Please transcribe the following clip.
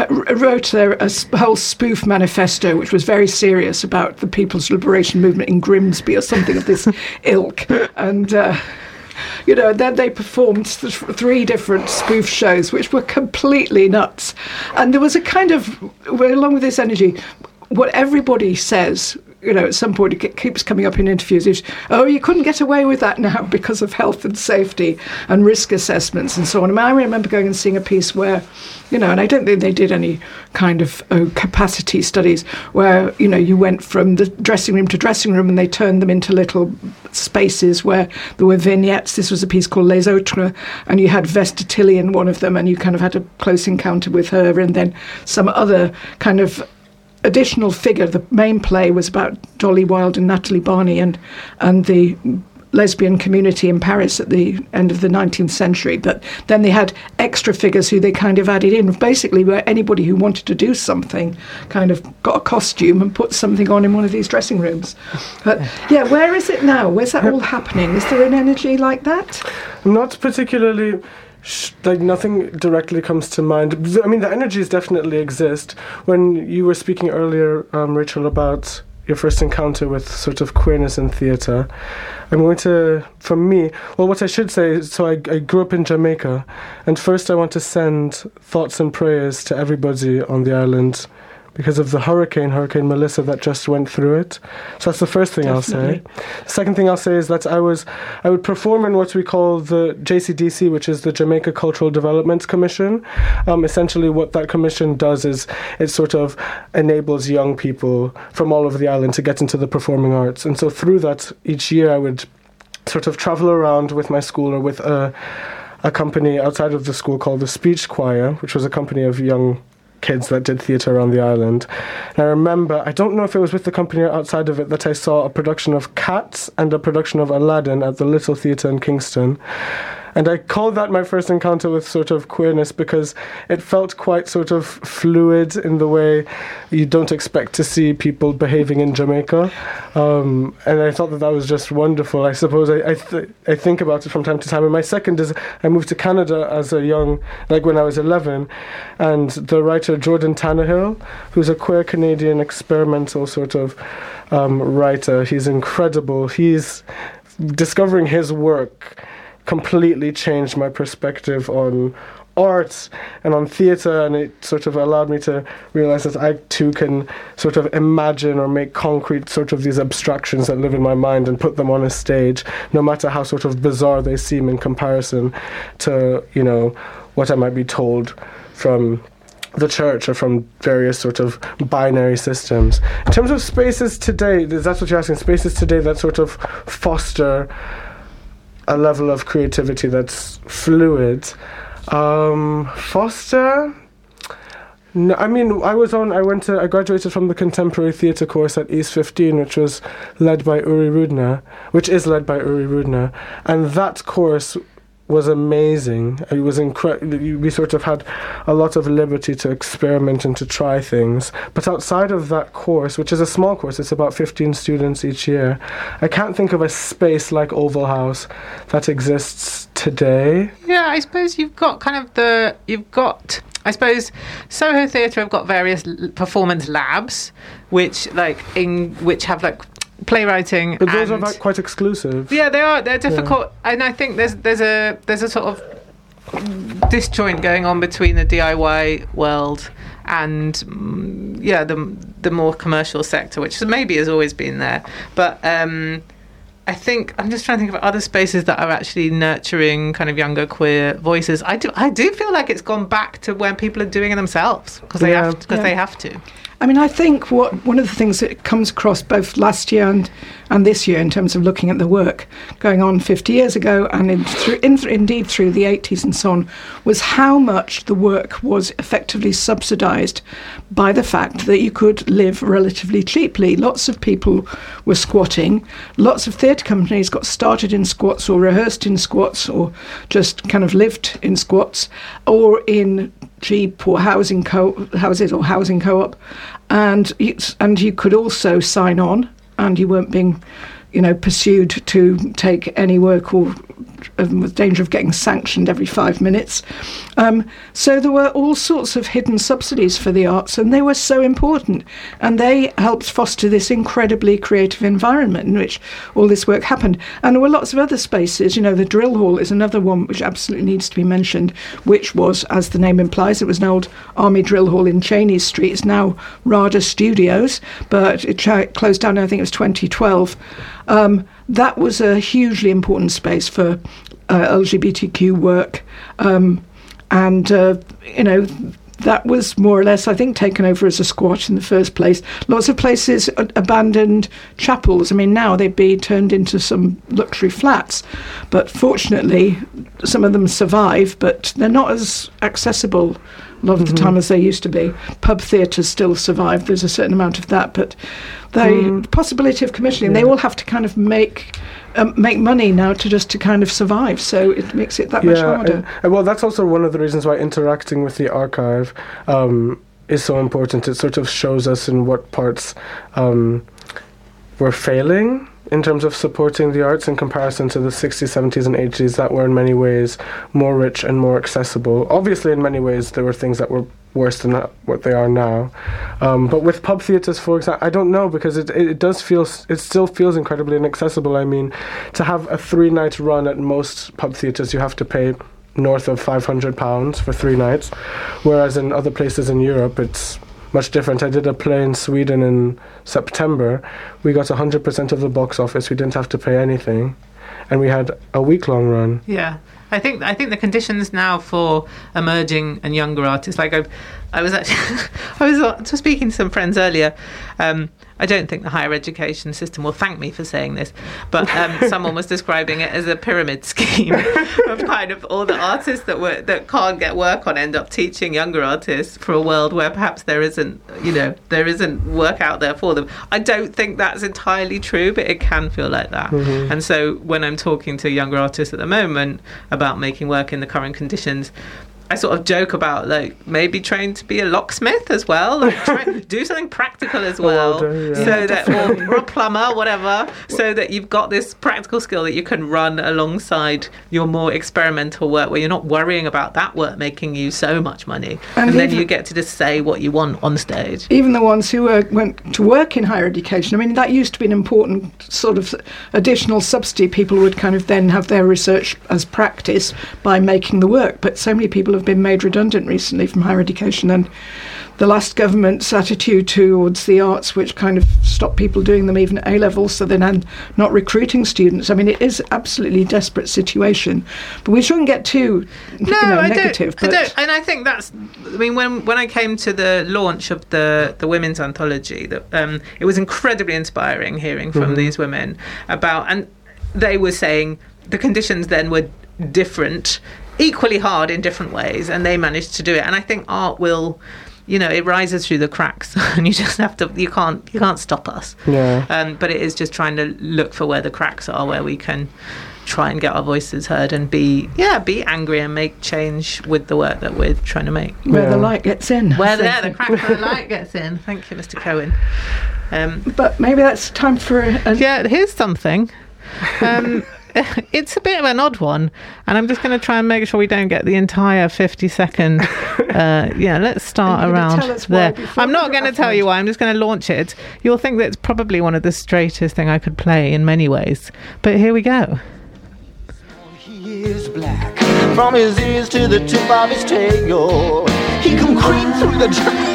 wrote a whole spoof manifesto, which was very serious about the People's Liberation Movement in Grimsby or something of this ilk. And, then they performed 3 different spoof shows, which were completely nuts. And there was a kind of, along with this energy, what everybody says, at some point it keeps coming up in interviews, is, you couldn't get away with that now because of health and safety and risk assessments and so on. I remember going and seeing a piece where, and I don't think they did any kind of capacity studies, where, you went from the dressing room to dressing room and they turned them into little spaces where there were vignettes. This was a piece called Les Autres, and you had Vesta Tilley in one of them, and you kind of had a close encounter with her, and then some other kind of additional figure. The main play was about Dolly Wilde and Natalie Barney and the lesbian community in Paris at the end of the 19th century. But then they had extra figures who they kind of added in, basically where anybody who wanted to do something kind of got a costume and put something on in one of these dressing rooms. But where is it now? Where's that all happening? Is there an energy like that? Not particularly. Nothing directly comes to mind. I mean, the energies definitely exist. When you were speaking earlier, Rachel, about your first encounter with sort of queerness in theatre, what I should say is, so I grew up in Jamaica, and first I want to send thoughts and prayers to everybody on the island because of the Hurricane Melissa, that just went through it. So that's the first thing Definitely. I'll say. The second thing I'll say is that I would perform in what we call the JCDC, which is the Jamaica Cultural Development Commission. Essentially what that commission does is it sort of enables young people from all over the island to get into the performing arts. And so through that, each year I would sort of travel around with my school or with a company outside of the school called the Speech Choir, which was a company of young kids that did theatre around the island. And I remember, I don't know if it was with the company or outside of it, that I saw a production of Cats and a production of Aladdin at the Little Theatre in Kingston. And I called that my first encounter with sort of queerness because it felt quite sort of fluid in the way you don't expect to see people behaving in Jamaica. And I thought that was just wonderful. I suppose I think about it from time to time. And my second is I moved to Canada as a young, when I was 11. And the writer Jordan Tannehill, who's a queer Canadian experimental sort of writer, he's incredible. He's discovering his work completely changed my perspective on art and on theatre, and it sort of allowed me to realize that I too can sort of imagine or make concrete sort of these abstractions that live in my mind and put them on a stage, no matter how sort of bizarre they seem in comparison to, what I might be told from the church or from various sort of binary systems. In terms of spaces today, that's what you're asking, spaces today that sort of foster a level of creativity that's fluid. Foster? No, I mean, I graduated from the contemporary theatre course at East 15, which is led by Uri Rudna, and that course was amazing. It was incredible. We sort of had a lot of liberty to experiment and to try things. But outside of that course, which is a small course, it's about 15 students each year, I can't think of a space like Oval House that exists today. Yeah, I suppose I suppose Soho Theatre have got various performance labs, which have playwriting, but those are quite exclusive. Yeah, they are. They're difficult, and I think there's a sort of disjoint going on between the DIY world and the more commercial sector, which maybe has always been there. But I think I'm just trying to think of other spaces that are actually nurturing kind of younger queer voices. I do feel like it's gone back to when people are doing it themselves because they have to. I mean, I think one of the things that comes across both last year and this year in terms of looking at the work going on 50 years ago and indeed through the 80s and so on was how much the work was effectively subsidised by the fact that you could live relatively cheaply. Lots of people were squatting. Lots of theatre companies got started in squats or rehearsed in squats or just kind of lived in squats or in cheap or houses or housing co-op, and you could also sign on, and you weren't being pursued to take any work or with danger of getting sanctioned every 5 minutes. So there were all sorts of hidden subsidies for the arts, and they were so important. And they helped foster this incredibly creative environment in which all this work happened. And there were lots of other spaces. The Drill Hall is another one which absolutely needs to be mentioned, which was, as the name implies, it was an old Army Drill Hall in Cheney Street. It's now RADA Studios, but it closed down, I think it was 2012. That was a hugely important space for LGBTQ work. That was more or less, I think, taken over as a squat in the first place. Lots of places abandoned chapels. I mean, now they'd be turned into some luxury flats. But fortunately, some of them survive, but they're not as accessible a lot of the time as they used to be. Pub theatres still survive. There's a certain amount of that. But the possibility of commissioning, they all have to kind of make money now to kind of survive, so it makes it that much harder. Well, that's also one of the reasons why interacting with the archive is so important. It sort of shows us in what parts we're failing in terms of supporting the arts in comparison to the 60s, 70s and 80s that were in many ways more rich and more accessible. Obviously, in many ways, there were things that were worse than what they are now. But with pub theatres, for example, I don't know, because it still feels incredibly inaccessible. I mean, to have a 3-night run at most pub theatres, you have to pay north of £500 for 3 nights, whereas in other places in Europe, it's much different. I did a play in Sweden in September. We got 100% of the box office. We didn't have to pay anything, and we had a week-long run. Yeah. I think the conditions now for emerging and younger artists, like I was speaking to some friends earlier. I don't think the higher education system will thank me for saying this, but someone was describing it as a pyramid scheme of kind of all the artists that can't get work on end up teaching younger artists for a world where perhaps there isn't work out there for them. I don't think that's entirely true, but it can feel like that. And so when I'm talking to younger artists at the moment about making work in the current conditions, I sort of joke about like maybe trying to be a locksmith as well, like try to do something practical as well, so that or a plumber, whatever, so that you've got this practical skill that you can run alongside your more experimental work, where you're not worrying about that work making you so much money, and then you get to just say what you want on stage. Even the ones who went to work in higher education, I mean, that used to be an important sort of additional subsidy. People would kind of then have their research as practice by making the work, but so many people have been made redundant recently from higher education, and the last government's attitude towards the arts, which kind of stopped people doing them even at A-levels, so they're now not recruiting students. I mean, it is absolutely desperate situation, but we shouldn't get too negative. I don't, and I think that's. I mean, when I came to the launch of the women's anthology, it was incredibly inspiring hearing from these women about, and they were saying the conditions then were different, equally hard in different ways, and they managed to do it. And I think art will, it rises through the cracks, and you just have to. You can't stop us. Yeah. But it is just trying to look for where the cracks are, where we can try and get our voices heard and be angry and make change with the work that we're trying to make. Where the light gets in. The crack where the light gets in. Thank you, Mr. Cohen. But maybe that's time for here's something. It's a bit of an odd one, and I'm just going to try and make sure we don't get the entire 50-second. Let's start around there. I'm not going to tell you why. I'm just going to launch it. You'll think that it's probably one of the straightest thing I could play in many ways, but here we go. He is black from his ears to the tip of his tail. He can creep through the